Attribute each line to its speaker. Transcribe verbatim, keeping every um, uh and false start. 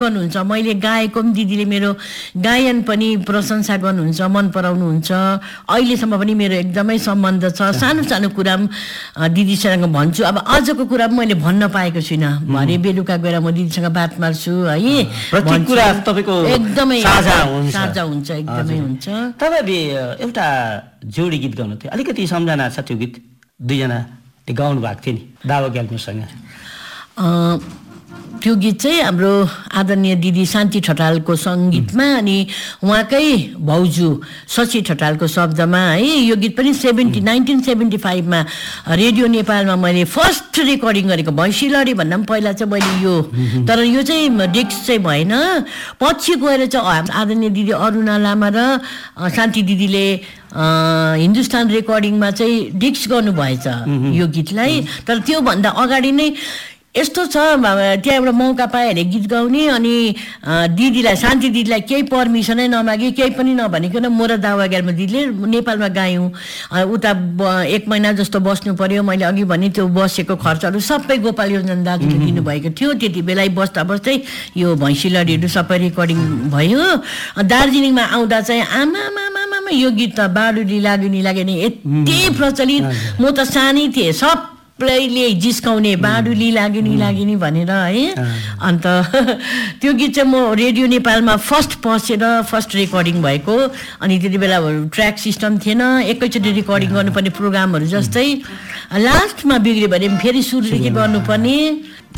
Speaker 1: गर्नुहुन्छ, मैले गाएको पनि दिदीले मेरो गायन पनि प्रशंसा गर्नुहुन्छ, मन पराउनुहुन्छ। अहिलेसम्म पनि मेरो एकदमै सम्बन्ध छ। सानो सानो कुरा पनि दिदीसँग भन्छु। अब आजको कुरा पनि मैले भन्न पाएको छुइनँ, भरे बेलुका गएर म दिदीसँग बात मार्छु है।
Speaker 2: प्रत्येक कुरा तपाईँको
Speaker 1: एकदमै
Speaker 2: साझा हुन्छ
Speaker 1: साझा हुन्छ एकदमै हुन्छ।
Speaker 2: तपाईँले एउटा जोडी गीत गाउनु थियो, अलिकति सम्झना छ त्यो गीत? दुईजनाले गाउनु भएको थियो नि दावा ग्याल्मोसँग।
Speaker 1: त्यो गीत चाहिँ हाम्रो आदरणीय दिदी शान्ति ठटालको सङ्गीतमा अनि उहाँकै भाउजू शशी ठटालको शब्दमा है। यो गीत पनि सेभेन्टी नाइन्टिन सेभेन्टी फाइभमा रेडियो नेपालमा मैले फर्स्ट रेकर्डिङ गरेको। भैँसीलडी भन्दा पनि पहिला चाहिँ मैले यो, तर यो चाहिँ डेस्क चाहिँ भएन। पछि गएर चाहिँ आदरणीय दिदी अरुणा लामा र शान्ति दिदीले हिन्दुस्तान रेकर्डिङमा चाहिँ डिक्स गर्नुभएछ यो गीतलाई। तर त्योभन्दा अगाडि नै यस्तो छ, त्यहाँ एउटा मौका पाएँ अरे गीत गाउने। अनि दिदीलाई शान्ति दिदीलाई केही पर्मिसनै नमागे, केही पनि नभनिकन म र दावा ग्याल्मो दिदीले नेपालमा गायौँ। उता एक महिना जस्तो बस्नु पर्यो। मैले अघि भने त्यो बसेको खर्चहरू सबै गोपाल योजना दाजुले दिनुभएको थियो। त्यति बेला बस्दा बस्दै यो भैँसीलडीहरू सबै रेकर्डिङ भयो। दार्जिलिङमा आउँदा चाहिँ आमा आमा यो गीत त बाडुली लाग्यो नि लाग्यो नि यति प्रचलित। म त सानै थिएँ, सब सबैले जिस्काउने बाडुली लाग्यो नि लाग्यो नि भनेर है। अन्त त्यो गीत चाहिँ म रेडियो नेपालमा फर्स्ट पसेर फर्स्ट रेकर्डिङ भएको। अनि त्यति बेला ट्र्याक सिस्टम थिएन, एकैचोटि रेकर्डिङ गर्नुपर्ने प्रोग्रामहरू जस्तै। लास्टमा बिग्रियो भने फेरि सुरुदेखि गर्नुपर्ने।